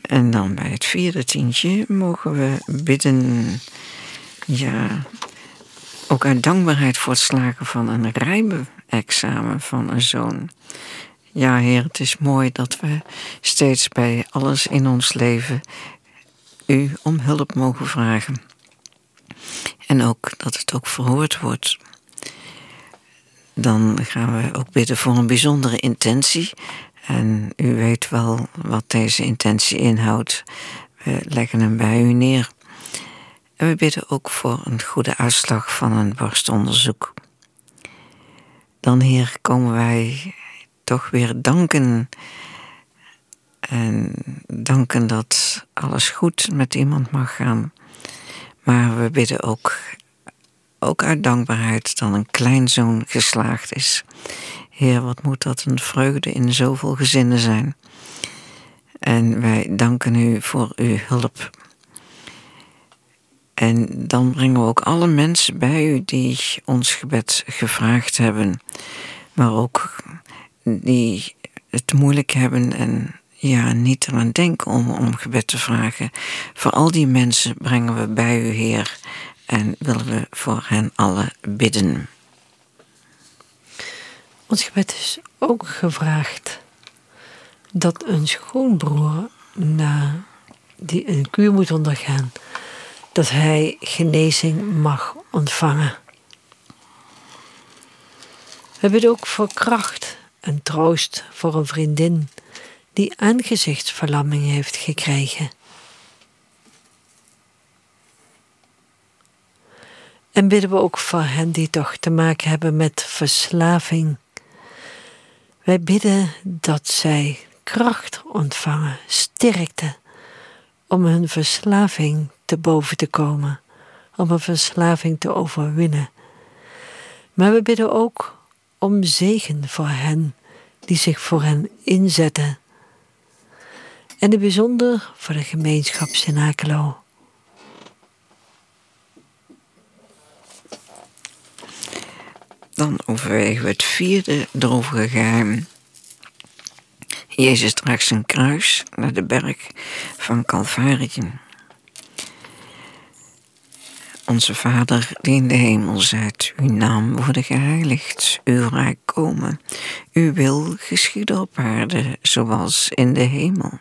En dan bij het vierde tientje mogen we bidden, ja, ook uit dankbaarheid voor het slagen van een rijexamen van een zoon. Ja, Heer, het is mooi dat we steeds bij alles in ons leven u om hulp mogen vragen. En ook dat het ook verhoord wordt. Dan gaan we ook bidden voor een bijzondere intentie. En u weet wel wat deze intentie inhoudt. We leggen hem bij u neer. En we bidden ook voor een goede uitslag van een borstonderzoek. Dan, Heer, komen wij toch weer danken. En danken dat alles goed met iemand mag gaan. Maar we bidden ook uit dankbaarheid dat een kleinzoon geslaagd is. Heer, wat moet dat een vreugde in zoveel gezinnen zijn. En wij danken u voor uw hulp. En dan brengen we ook alle mensen bij u die ons gebed gevraagd hebben. Maar ook die het moeilijk hebben en ja, niet eraan denken om gebed te vragen. Voor al die mensen brengen we bij u, Heer. En willen we voor hen allen bidden. Ons gebed is ook gevraagd dat een schoonbroer die een kuur moet ondergaan, dat hij genezing mag ontvangen. We bidden ook voor kracht en troost voor een vriendin die aangezichtsverlamming heeft gekregen. En bidden we ook voor hen die toch te maken hebben met verslaving. Wij bidden dat zij kracht ontvangen, sterkte, om hun verslaving te boven te komen, om een verslaving te overwinnen. Maar we bidden ook om zegen voor hen die zich voor hen inzetten. En in het bijzonder voor de gemeenschap Sinakelo. Dan overwegen we het vierde droevige geheim. Jezus draagt zijn kruis naar de berg van Calvarië. Onze Vader die in de hemel zijt, uw naam worden geheiligd, uw rijk komen. Uw wil geschieden op aarde, zoals in de hemel.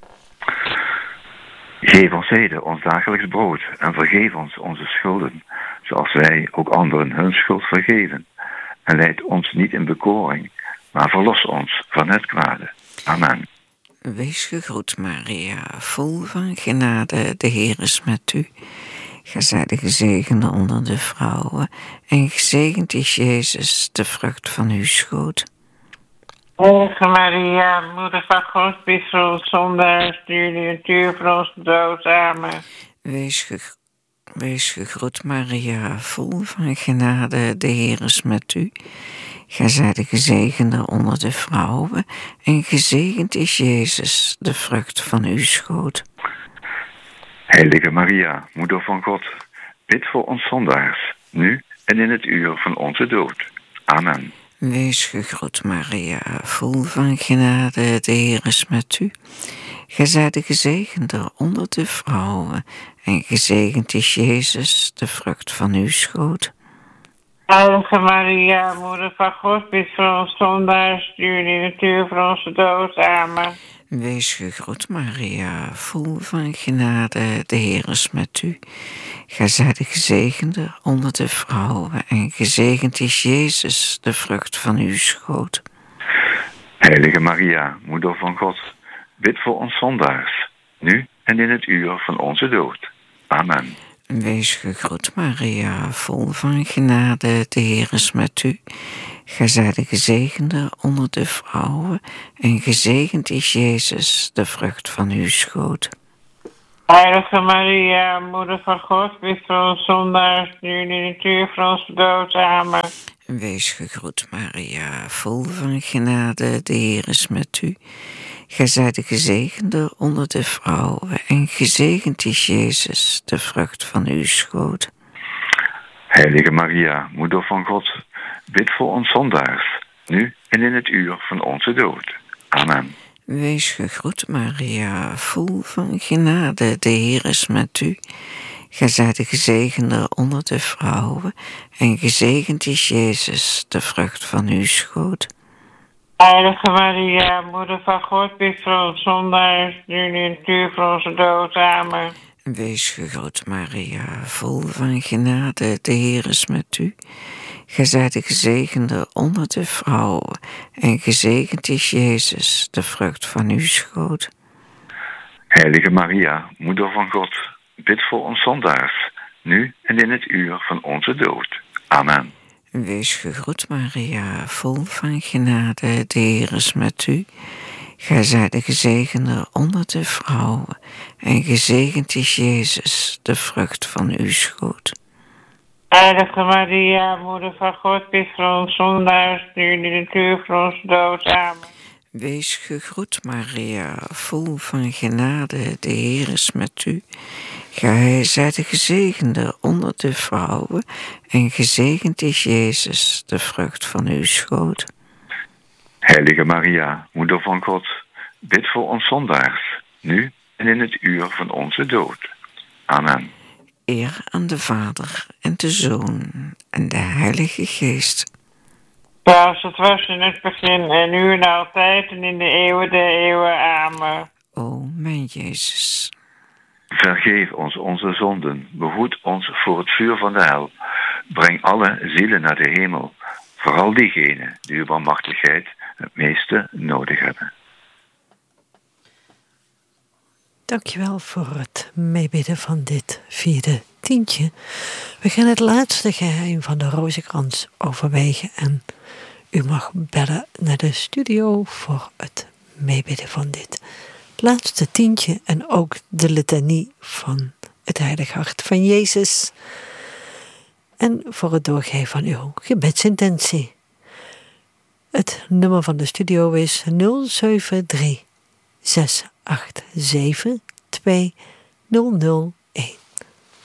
Geef ons heden ons dagelijks brood en vergeef ons onze schulden, zoals wij ook anderen hun schuld vergeven. En leid ons niet in bekoring, maar verlos ons van het kwade. Amen. Wees gegroet, Maria, vol van genade, de Heer is met u. Gij zijt de gezegende onder de vrouwen, en gezegend is Jezus, de vrucht van uw schoot. Heilige Maria, moeder van God, bid voor ons zondaars, nu in het uur van onze dood. Amen. Wees gegroet, Maria, vol van genade, de Heer is met u. Gij zijt de gezegende onder de vrouwen, en gezegend is Jezus, de vrucht van uw schoot. Heilige Maria, moeder van God, bid voor ons zondaars, nu en in het uur van onze dood. Amen. Wees gegroet, Maria, vol van genade, de Heer is met u. Gij zijt de gezegende onder de vrouwen, en gezegend is Jezus, de vrucht van uw schoot. Heilige Maria, moeder van God, bid voor ons zondaars, nu en in het uur van onze dood. Amen. Wees gegroet, Maria, vol van genade, de Heer is met u. Gij zijt de gezegende onder de vrouwen, en gezegend is Jezus, de vrucht van uw schoot. Heilige Maria, moeder van God, bid voor ons zondaars, nu en in het uur van onze dood. Amen. Wees gegroet, Maria, vol van genade, de Heer is met u. Gij zijt de gezegende onder de vrouwen, en gezegend is Jezus, de vrucht van uw schoot. Heilige Maria, moeder van God, bid voor ons zondaars, nu en in het uur van onze dood. Amen. Wees gegroet, Maria, vol van genade, de Heer is met u. Gij zijt de gezegende onder de vrouwen, en gezegend is Jezus, de vrucht van uw schoot. Heilige Maria, moeder van God, bid voor ons zondaars, nu en in het uur van onze dood. Amen. Wees gegroet, Maria, vol van genade, de Heer is met u. Gij zijt de gezegende onder de vrouwen, en gezegend is Jezus, de vrucht van uw schoot. Heilige Maria, Moeder van God, bid voor ons zondaars, nu en in het uur van onze dood. Amen. Wees gegroet, Maria, vol van genade, de Heer is met u. Gij zijt de gezegende onder de vrouwen, en gezegend is Jezus, de vrucht van uw schoot. Heilige Maria, Moeder van God, bid voor ons zondaars, nu en in het uur van onze dood. Amen. Wees gegroet, Maria, vol van genade, de Heer is met u. Gij zijt de gezegende onder de vrouwen, en gezegend is Jezus, de vrucht van uw schoot. Heilige Maria, Moeder van God, bid voor ons zondaars, nu en in het uur van onze dood. Amen. Wees gegroet, Maria, vol van genade, de Heer is met u. Gij zijt de gezegende onder de vrouwen, en gezegend is Jezus, de vrucht van uw schoot. Heilige Maria, Moeder van God, bid voor ons zondaars, nu en in het uur van onze dood. Amen. Eer aan de Vader en de Zoon en de Heilige Geest. Zoals het was in het begin, en nu en altijd, en in de eeuwen der eeuwen. Amen. O mijn Jezus. Vergeef ons onze zonden, behoed ons voor het vuur van de hel. Breng alle zielen naar de hemel, vooral diegenen die uw barmhartigheid het meeste nodig hebben. Dankjewel voor het meebidden van dit 4e tientje. We gaan het laatste geheim van de Rozenkrans overwegen en u mag bellen naar de studio voor het meebidden van dit laatste tientje en ook de litanie van het Heilig Hart van Jezus. En voor het doorgeven van uw gebedsintentie. Het nummer van de studio is 073 687 200